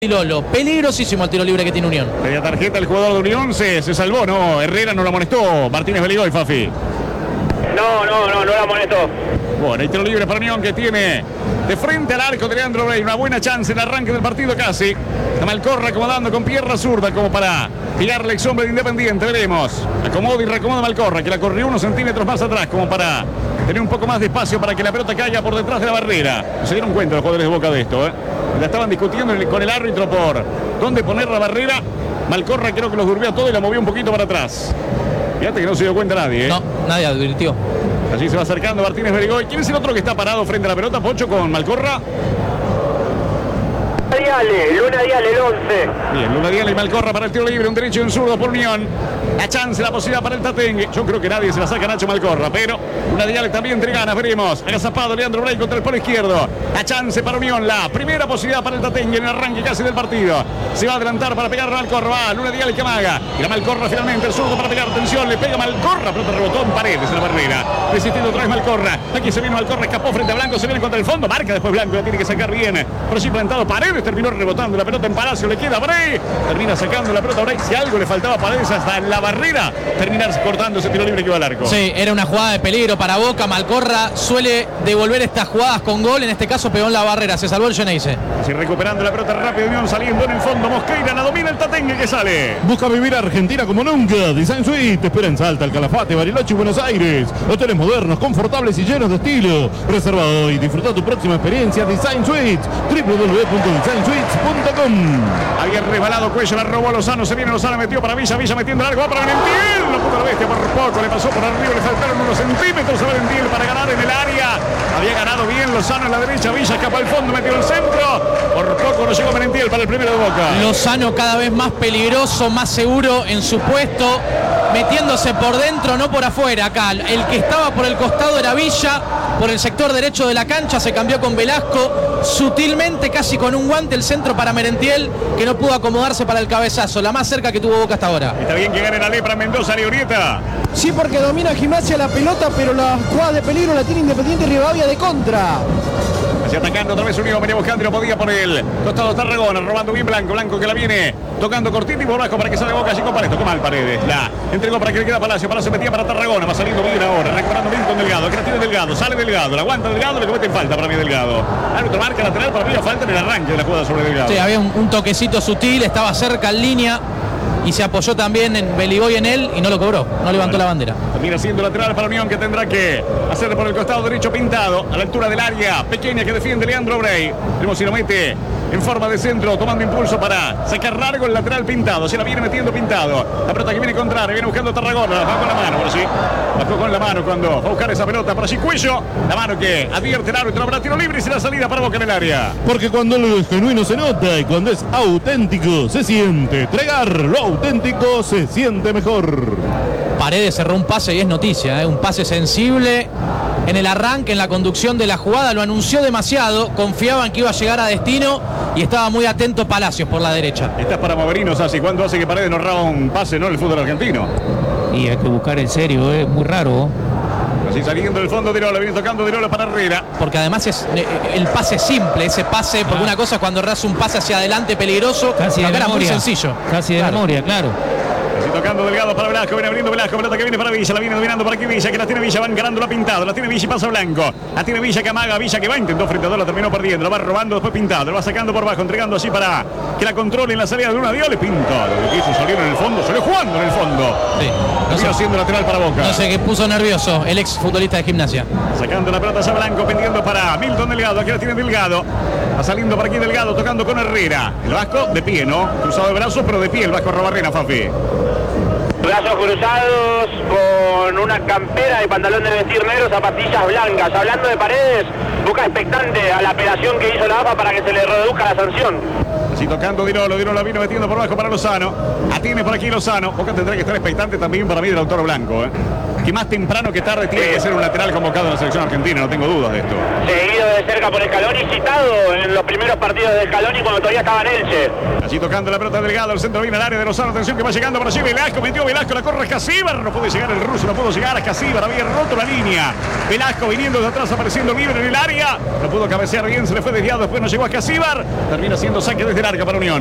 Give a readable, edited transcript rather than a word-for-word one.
Lolo, peligrosísimo el tiro libre que tiene Unión. Media tarjeta el jugador de Unión, se salvó, ¿no? Herrera no lo amonestó, Martínez Beligoy, Fafi. No la amonestó. Bueno, hay tiro libre para Unión que tiene de frente al arco de Leandro Rey. Una buena chance en el arranque del partido casi. Está Malcorra acomodando con pierna zurda como para pegarle ex hombre de Independiente. Veremos. Acomoda y reacomoda Malcorra, que la corrió unos centímetros más atrás como para tener un poco más de espacio para que la pelota caiga por detrás de la barrera. Se dieron cuenta los jugadores de Boca de esto, ¿eh? La estaban discutiendo con el árbitro por dónde poner la barrera. Malcorra creo que los durmió todo y la movió un poquito para atrás. Fíjate que no se dio cuenta nadie, ¿eh? No, nadie advirtió. Allí se va acercando Martínez Beligoy. ¿Quién es el otro que está parado frente a la pelota, Pocho, con Malcorra? Luna Diale, el 11. Bien, Luna Diale y Malcorra para el tiro libre, un derecho y un zurdo por Unión. La chance, la posibilidad para el Tatengue. Yo creo que nadie se la saca a Nacho Malcorra, pero Luna Diale también entre ganas, veremos. Agazapado Leandro Rey contra el polo izquierdo. La chance para Unión, la primera posibilidad para el Tatengue en el arranque casi del partido. Se va a adelantar para pegar a Malcorra, va Luna Diale que amaga. Y la Malcorra finalmente, el zurdo para pegar, atención, le pega Malcorra, pero rebotó en Paredes en la barrera. Resistiendo otra vez Malcorra. Aquí se viene Malcorra, escapó frente a Blanco, se viene contra el fondo, marca después Blanco, la tiene que sacar bien. Por allí plantado Paredes, terminó rebotando la pelota en Palacio, le queda Bray, termina sacando la pelota Bray. Si algo le faltaba a Paredes hasta en la barrera, terminar cortando ese tiro libre que va al arco. Sí, era una jugada de peligro para Boca. Malcorra suele devolver estas jugadas con gol, en este caso pegó en la barrera, se salvó el Geneise. Así recuperando la pelota rápido, Unión saliendo en el fondo, Mosqueira la domina el Tatengue que sale. Busca vivir Argentina como nunca. Design Suite te espera en Salta, El Calafate, Bariloche y Buenos Aires. Hoteles modernos, confortables y llenos de estilo. Reserva hoy, disfruta tu próxima experiencia. Design Suite, www.designsuites.com. Había resbalado Cuello, la robó a Lozano, se viene Lozano, metió para Villa metiendo el arco, va para Benentiel, lo puso la bestia por poco, le pasó por arriba, le faltaron unos centímetros a Benentiel para ganar en el área. Había ganado bien Lozano en la derecha, Villa escapa al fondo, metió el centro, por poco no llegó Benentiel para el primero de Boca. Lozano cada vez más peligroso, más seguro en su puesto, metiéndose por dentro, no por afuera. Acá el que estaba por el costado era Villa, por el sector derecho de la cancha se cambió con Velasco, sutilmente casi con un guante el centro para Merentiel, que no pudo acomodarse para el cabezazo, la más cerca que tuvo Boca hasta ahora. Está bien que gane la Lepra Mendoza, Leorieta. Sí, porque domina Gimnasia la pelota, pero la jugada de peligro la tiene Independiente Rivadavia de contra. Así atacando otra vez Unión, venía buscando y no podía por el costado Tarragona, robando bien Blanco que la viene tocando cortito y por abajo para que salga Boca, allí con Paredes, toma el Paredes, la entregó para que le queda Palacio metía para Tarragona, va saliendo bien ahora, recuperando bien con Delgado, que la tiene Delgado, sale Delgado, la aguanta Delgado, le comete falta para mí Delgado. Árbitro marca lateral, para mí la falta en el arranque de la jugada sobre Delgado. Sí, había un toquecito sutil, estaba cerca en línea y se apoyó también en Beligoy en él y no lo cobró, no levantó la bandera. Termina siendo lateral para Unión, que tendrá que hacerle por el costado derecho Pintado, a la altura del área pequeña que defiende Leandro Bray. Veremos si lo mete en forma de centro, tomando impulso para sacar largo el lateral Pintado. Se la viene metiendo Pintado. La pelota que viene contraria, viene buscando Tarragona, la bajó con la mano, por allí. Bajó con la mano cuando va a buscar esa pelota, por allí Cuello. La mano que advierte el árbitro, para tiro libre y será salida para Boca en el área. Porque cuando algo es genuino se nota y cuando es auténtico se siente. Tregar, lo auténtico se siente mejor. Paredes cerró un pase y es noticia, un pase sensible en el arranque, en la conducción de la jugada, lo anunció demasiado, confiaban que iba a llegar a destino y estaba muy atento Palacios por la derecha. Estás para Moverinos, así cuando hace que Paredes no roba un pase, ¿no? En el fútbol argentino. Y hay que buscar en serio, es muy raro. Así saliendo del fondo de Lola, viene tocando de Lola para Herrera. Porque además es el pase simple, ese pase, porque una cosa es cuando erras un pase hacia adelante peligroso, casi de acá era muy memoria, sencillo. Casi de memoria, claro. Así tocando Delgado para Velasco, viene abriendo Velasco, pelota que viene para Villa, la viene dominando por aquí Villa, que la tiene Villa, van ganando la Pintado, la tiene Villa y pasa Blanco, la tiene Villa que amaga, Villa que va, intentó frente a dos, la terminó perdiendo, la va robando después Pintado, lo va sacando por abajo, entregando así para que la controle en la salida de Luna Diale, Pintado, lo que hizo salir en el fondo, salió jugando en el fondo. Sí. No siendo lateral para Boca. No sé qué puso nervioso el ex futbolista de Gimnasia. Sacando la pelota ya Blanco, pendiendo para Milton Delgado, aquí la tiene Delgado, va saliendo por aquí Delgado, tocando con Herrera, el Vasco de pie, ¿no? Cruzado de brazos, pero de pie el Vasco Robarrena, Fafi. Brazos cruzados, con una campera y pantalón de vestir negro, zapatillas blancas. Hablando de Paredes, Boca expectante a la apelación que hizo la AFA para que se le reduzca la sanción. Así tocando Dirolo la vino metiendo por abajo para Lozano. Atiene por aquí Lozano. Boca tendrá que estar expectante también para mí del autor Blanco, que más temprano que tarde tiene que ser un lateral convocado en la selección argentina, no tengo dudas de esto. Seguido de cerca por Scaloni, citado en los primeros partidos de Scaloni cuando todavía estaba en Elche. Allí tocando la pelota Delgado, el centro viene al área de Lozano, atención que va llegando por allí Velasco, metió Velasco, la corre Escasíbar, no puede llegar el ruso, no pudo llegar a Escasíbar, había roto la línea. Velasco viniendo de atrás, apareciendo libre en el área, no pudo cabecear bien, se le fue desviado, después no llegó a Escasíbar, termina siendo saque desde el arca para Unión.